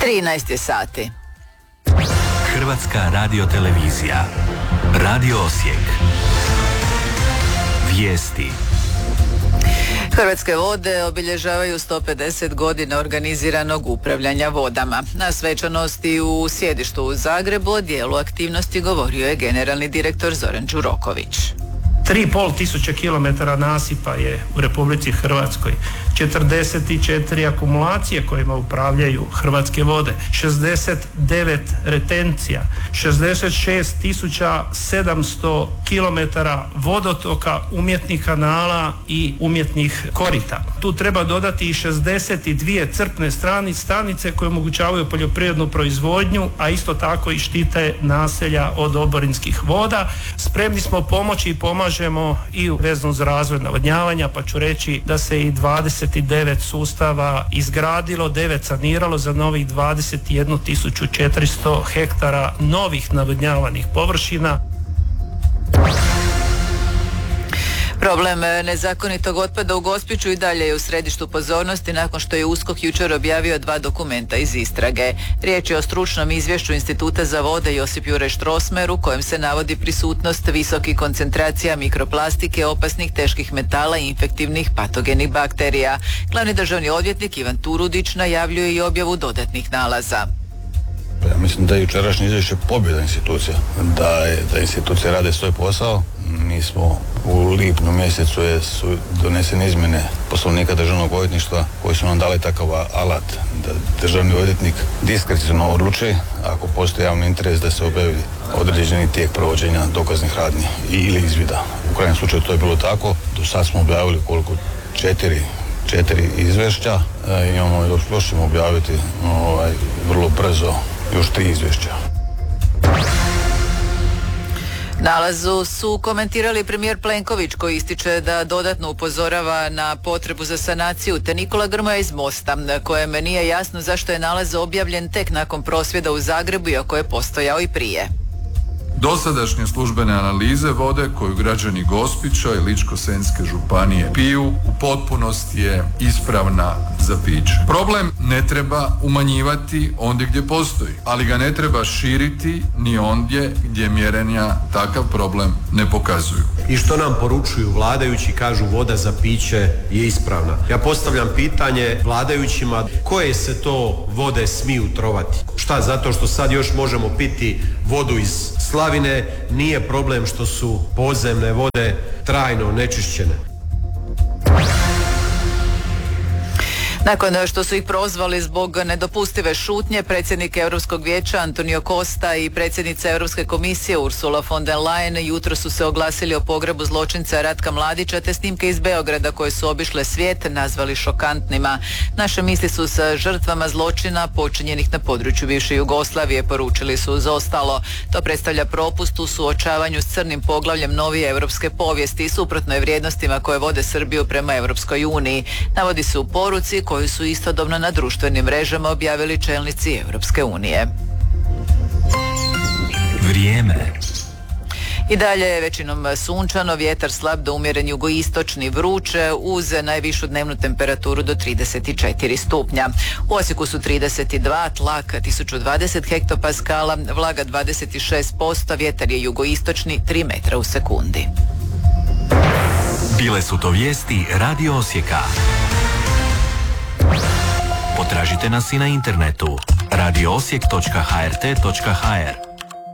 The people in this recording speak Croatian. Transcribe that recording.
13 je sati. Hrvatska radiotelevizija. Radio Osijek. Vijesti. Hrvatske vode obilježavaju 150 godina organiziranog upravljanja vodama. Na svečanosti u sjedištu u Zagrebu o dijelu aktivnosti govorio je generalni direktor Zoran Đuroković. 3.500 km nasipa je u Republici Hrvatskoj, 44 akumulacije kojima upravljaju Hrvatske vode, 69 retencija, 66.700 km vodotoka, umjetnih kanala i umjetnih korita. Tu treba dodati i 62 crpne stanice koje omogućavaju poljoprivrednu proizvodnju, a isto tako i štite naselja od oborinskih voda. Spremni smo pomoći i pomažemo i vezano za razvoj navodnjavanja, pa ću reći da se i 29 sustava izgradilo, 9 saniralo za novih 21.400 hektara novih navodnjavanih površina. Problem nezakonitog otpada u Gospiću i dalje je u središtu pozornosti nakon što je USKOK jučer objavio 2 dokumenta iz istrage. Riječ je o stručnom izvješću Instituta za vode Josip Juraj Strossmayer u kojem se navodi prisutnost visokih koncentracija mikroplastike, opasnih teških metala i infektivnih patogenih bakterija. Glavni državni odvjetnik Ivan Turudić najavljuje i objavu dodatnih nalaza. Ja mislim da je jučerašnje izvješće pobjeda institucija, da institucije rade svoj posao. Mi smo u lipnju mjesecu su donesene izmjene Poslovnika Državnog odvjetništva koji su nam dali takav alat da državni odvjetnik diskreciono odluči ako postoji javni interes da se objavi određeni tijek provođenja dokaznih radnji ili izvida. U krajnjem slučaju to je bilo tako. Do sad smo objavili koliko? 4 izvješća. Još ćemo objaviti vrlo brzo još 3 izvješća. Nalazu su komentirali premijer Plenković koji ističe da dodatno upozorava na potrebu za sanaciju, te Nikola Grmoja iz Mosta, kojem nije jasno zašto je nalaz objavljen tek nakon prosvjeda u Zagrebu, iako je postojao i prije. Dosadašnje službene analize vode koju građani Gospića i Ličko-senjske županije piju u potpunosti je ispravna za piće. Problem ne treba umanjivati ondje gdje postoji, ali ga ne treba širiti ni ondje gdje mjerenja takav problem ne pokazuju. I što nam poručuju vladajući, kažu voda za piće je ispravna. Ja postavljam pitanje vladajućima koje se to vode smiju trovati. Šta, zato što sad još možemo piti vodu iz slavine, nije problem što su podzemne vode trajno onečišćene. Nakon što su ih prozvali zbog nedopustive šutnje, predsjednik Europskog vijeća Antonio Costa i predsjednica Europske komisije Ursula von der Leyen jutro su se oglasili o pogrebu zločinca Ratka Mladića, te snimke iz Beograda koje su obišle svijet nazvali šokantnima. Naše misli su sa žrtvama zločina počinjenih na području bivše Jugoslavije, poručili su uz ostalo. To predstavlja propust u suočavanju s crnim poglavljem novije europske povijesti i suprotno je vrijednostima koje vode Srbiju prema Europskoj uniji. Navodi se u poruci koju su istodobno na društvenim mrežama objavili čelnici Europske unije. Vrijeme. I dalje je većinom sunčano, vjetar slab do umjeren jugoistočni, vruće uz najvišu dnevnu temperaturu do 34 stupnja. U Osijeku su 32, tlak 1020 hektopaskala, vlaga 26%, vjetar je jugoistočni 3 metra u sekundi. Bile su to vijesti Radio Osijeka. Potražite nas i na internetu radioosijek.hrt.hr.